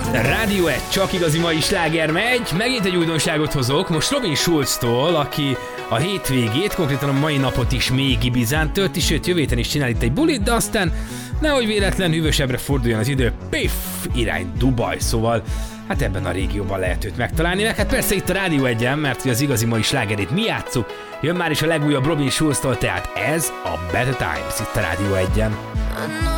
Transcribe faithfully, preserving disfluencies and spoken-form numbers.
Rádió egy, csak igazi mai sláger megy. Megint egy újdonságot hozok, most Robin Schulztól, aki a hétvégét, konkrétan a mai napot is még Ibizán tölti, sőt jövő héten is csinál itt egy bulit, de aztán nehogy véletlen hűvösebbre forduljon az idő, piff, irány Dubaj, szóval hát ebben a régióban lehet őt megtalálni, meg hát persze itt a Rádió egyen, mert hogy az igazi mai slágerét mi játsszuk, jön már is a legújabb Robin Schulztól, tehát ez a Better Times itt a Rádió egyen.